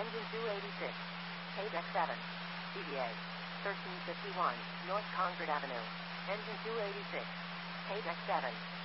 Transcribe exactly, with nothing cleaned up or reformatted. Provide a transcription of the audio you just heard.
Engine two eighty-six. Page X seven. C D A. thirteen fifty-one, North Concord Avenue. Engine two eighty-six. Page X seven.